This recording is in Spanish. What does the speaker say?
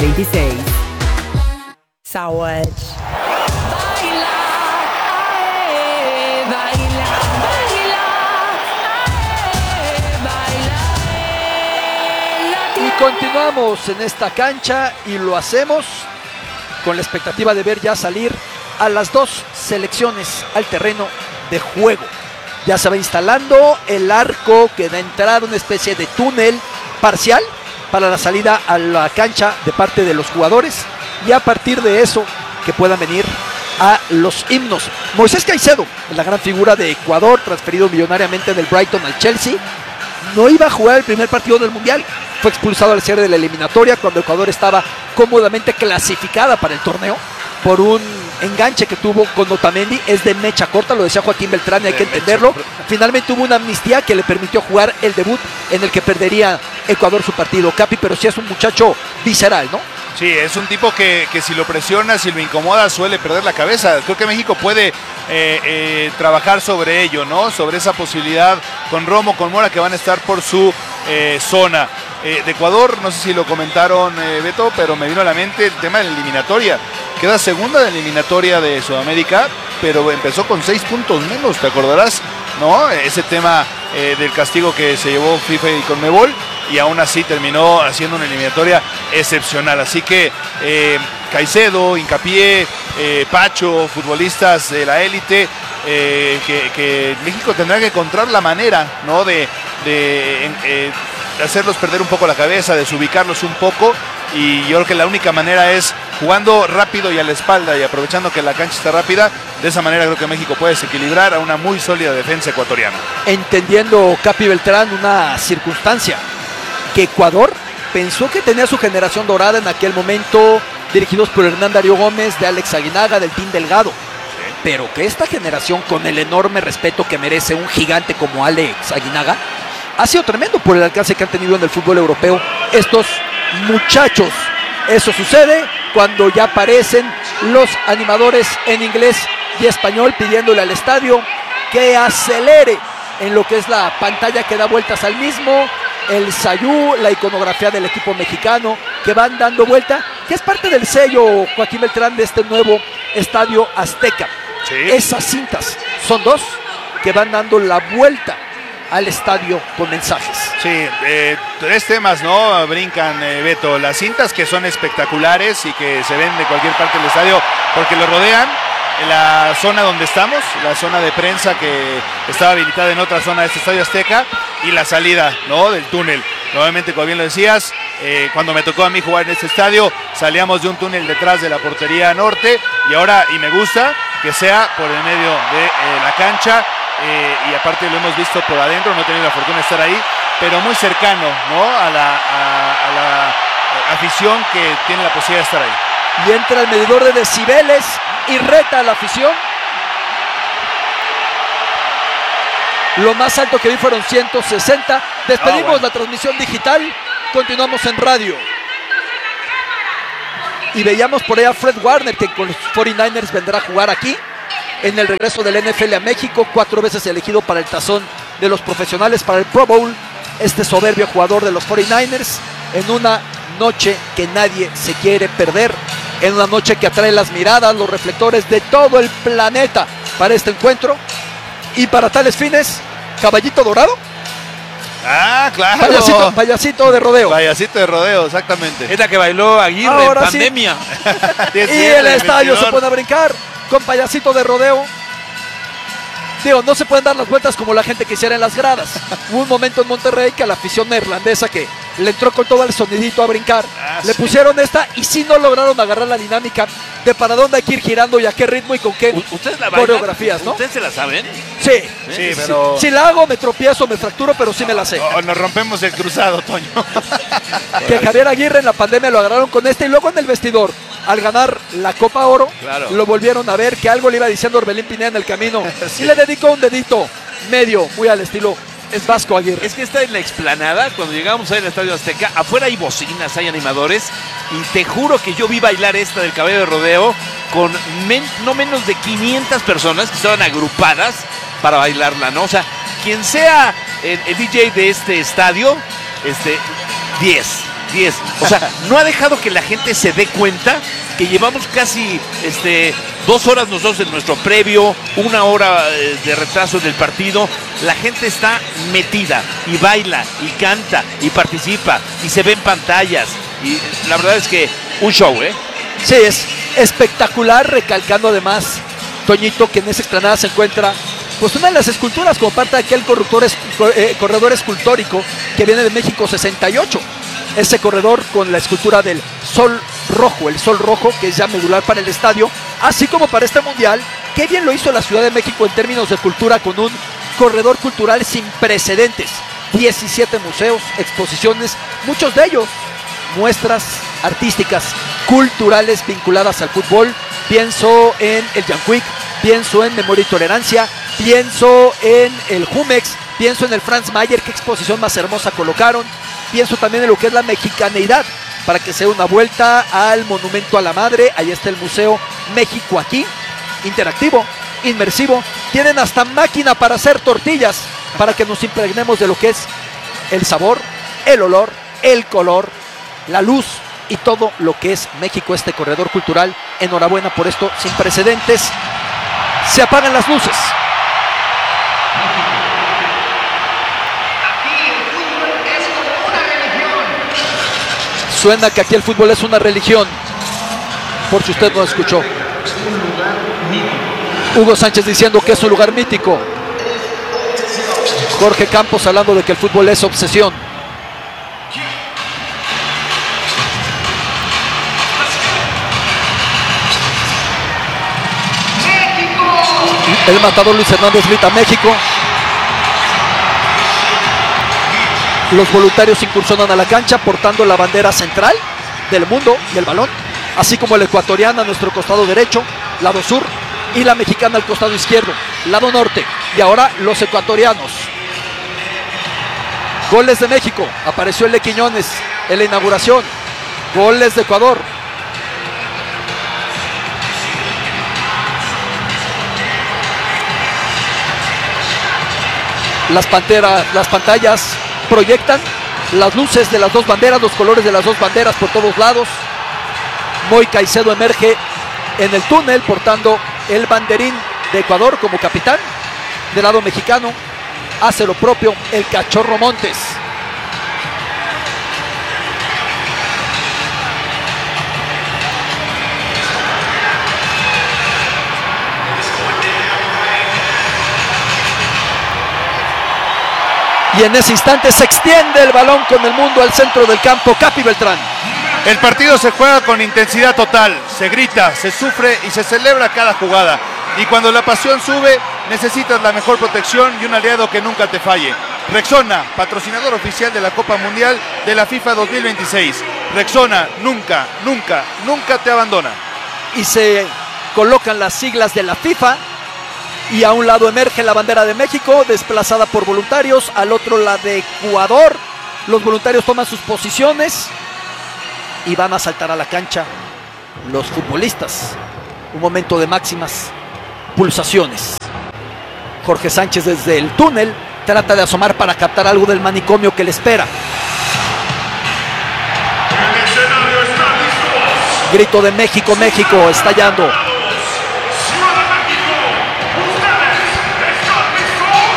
2026. Sawatch. Y continuamos en esta cancha y lo hacemos con la expectativa de ver ya salir a las dos selecciones al terreno de juego. Ya se va instalando el arco que da entrada a una especie de túnel parcial para la salida a la cancha de parte de los jugadores, y a partir de eso que puedan venir a los himnos. Moisés Caicedo, la gran figura de Ecuador, transferido millonariamente del Brighton al Chelsea, no iba a jugar el primer partido del Mundial. Fue expulsado al cierre de la eliminatoria cuando Ecuador estaba cómodamente clasificada para el torneo por un enganche que tuvo con Otamendi. Es de mecha corta, lo decía Joaquín Beltrán, y hay que entenderlo. Finalmente hubo una amnistía que le permitió jugar el debut en el que perdería Ecuador su partido, Capi, pero sí es un muchacho visceral, ¿no? Sí, es un tipo que si lo presiona, si lo incomoda, suele perder la cabeza. Creo que México puede trabajar sobre ello, ¿no? Sobre esa posibilidad con Romo, con Mora, que van a estar por su zona. De Ecuador, no sé si lo comentaron, Beto, pero me vino a la mente el tema de la eliminatoria. Queda segunda de la eliminatoria de Sudamérica, pero empezó con 6 puntos menos, ¿te acordarás? ¿No? Ese tema del castigo que se llevó FIFA y Conmebol, y aún así terminó haciendo una eliminatoria excepcional. Así que Caicedo, Hincapié, Pacho, futbolistas de la élite, que México tendrá que encontrar la manera, ¿no? de hacerlos perder un poco la cabeza, desubicarlos un poco, y yo creo que la única manera es jugando rápido y a la espalda y aprovechando que la cancha está rápida. De esa manera creo que México puede desequilibrar a una muy sólida defensa ecuatoriana. Entendiendo, Capi Beltrán, una circunstancia, que Ecuador pensó que tenía su generación dorada en aquel momento, dirigidos por Hernán Darío Gómez, de Alex Aguinaga, del Team Delgado, pero que esta generación, con el enorme respeto que merece un gigante como Alex Aguinaga, ha sido tremendo por el alcance que han tenido en el fútbol europeo estos muchachos. Eso sucede cuando ya aparecen los animadores en inglés y español pidiéndole al estadio que acelere en lo que es la pantalla que da vueltas al mismo, el sayú, la iconografía del equipo mexicano que van dando vuelta, que es parte del sello, Joaquín Beltrán, de este nuevo Estadio Azteca. Sí. Esas cintas son dos que van dando la vuelta al estadio con mensajes. Sí, 3 temas, ¿no? Brincan, Beto. Las cintas, que son espectaculares y que se ven de cualquier parte del estadio porque lo rodean. La zona donde estamos, la zona de prensa que estaba habilitada en otra zona de este Estadio Azteca, y la salida, ¿no? Del túnel. Nuevamente, como bien lo decías, cuando me tocó a mí jugar en este estadio, salíamos de un túnel detrás de la portería norte, y ahora, y me gusta que sea por el medio de la cancha. Y aparte lo hemos visto por adentro, no he tenido la fortuna de estar ahí, pero muy cercano, ¿no? a la afición que tiene la posibilidad de estar ahí. Y entra el medidor de decibeles y reta a la afición. Lo más alto que vi fueron 160. Despedimos la transmisión digital, continuamos en radio. Y veíamos por ahí a Fred Warner, que con los 49ers vendrá a jugar aquí en el regreso del NFL a México, 4 veces elegido para el tazón de los profesionales, para el Pro Bowl. Este soberbio jugador de los 49ers, en una noche que nadie se quiere perder, en una noche que atrae las miradas, los reflectores de todo el planeta para este encuentro. Y para tales fines, caballito dorado. Ah, claro. Payasito de rodeo. Payasito de rodeo, exactamente. Es la que bailó Aguirre ahora en pandemia. Sí. Y el estadio se pone a brincar con payasito de rodeo. Digo, no se pueden dar las vueltas como la gente quisiera en las gradas. Hubo un momento en Monterrey que a la afición neerlandesa, que le entró con todo el sonidito a brincar, le pusieron esta, y sí no lograron agarrar la dinámica de para dónde hay que ir girando y a qué ritmo y con qué coreografías, ¿no? ¿Ustedes se la saben? Sí, sí, pero... Si la hago me tropiezo, me fracturo, pero sí me la sé. O nos rompemos el cruzado, Toño. Que Javier Aguirre en la pandemia lo agarraron con este, y luego en el vestidor, al ganar la Copa Oro, lo volvieron a ver, que algo le iba diciendo Orbelín Pineda en el camino, y le dedicó un dedito medio, muy al estilo es Vasco Aguirre. Es que está en la explanada, cuando llegamos ahí al Estadio Azteca, afuera hay bocinas, hay animadores, y te juro que yo vi bailar esta del caballo de rodeo con no menos de 500 personas que estaban agrupadas para bailarla, ¿no? O sea, quien sea el DJ de este estadio, 10. 10. O sea, no ha dejado que la gente se dé cuenta que llevamos casi 2 horas nosotros en nuestro previo, 1 hora de retraso del partido. La gente está metida y baila y canta y participa y se ve en pantallas. Y la verdad es que un show, ¿eh? Sí, es espectacular, recalcando además, Toñito, que en esa explanada se encuentra pues una de las esculturas como parte de aquel corredor escultórico que viene de México 68. Ese corredor con la escultura del sol rojo, el sol rojo que es ya medular para el estadio, así como para este mundial. Qué bien lo hizo la Ciudad de México en términos de cultura, con un corredor cultural sin precedentes. 17 museos, exposiciones, muchos de ellos muestras artísticas, culturales vinculadas al fútbol. Pienso en el Yanquic, pienso en Memoria y Tolerancia, pienso en el Jumex, pienso en el Franz Mayer, qué exposición más hermosa colocaron. Pienso también en lo que es la mexicaneidad, para que sea una vuelta al Monumento a la Madre. Ahí está el Museo México Aquí, interactivo, inmersivo. Tienen hasta máquina para hacer tortillas, para que nos impregnemos de lo que es el sabor, el olor, el color, la luz y todo lo que es México, este corredor cultural. Enhorabuena por esto sin precedentes. Se apagan las luces. Suena que aquí el fútbol es una religión, por si usted no escuchó. Hugo Sánchez diciendo que es un lugar mítico. Jorge Campos hablando de que el fútbol es obsesión. El matador Luis Hernández grita México. Los voluntarios incursionan a la cancha portando la bandera central del mundo y el balón, así como la ecuatoriana a nuestro costado derecho, lado sur, y la mexicana al costado izquierdo, lado norte. Y ahora los ecuatorianos. Goles de México, apareció el Quiñones en la inauguración. Goles de Ecuador. Las pantallas proyectan las luces de las dos banderas, los colores de las dos banderas por todos lados. Moy Caicedo emerge en el túnel portando el banderín de Ecuador como capitán. Del lado mexicano hace lo propio el Cachorro Montes. Y en ese instante se extiende el balón con el mundo al centro del campo. Capi Beltrán. El partido se juega con intensidad total, se grita, se sufre y se celebra cada jugada. Y cuando la pasión sube, necesitas la mejor protección y un aliado que nunca te falle. Rexona, patrocinador oficial de la Copa Mundial de la FIFA 2026. Rexona nunca, nunca, nunca te abandona. Y se colocan las siglas de la FIFA. Y a un lado emerge la bandera de México, desplazada por voluntarios, al otro la de Ecuador. Los voluntarios toman sus posiciones y van a saltar a la cancha los futbolistas. Un momento de máximas pulsaciones. Jorge Sánchez desde el túnel trata de asomar para captar algo del manicomio que le espera. Grito de México, México, estallando.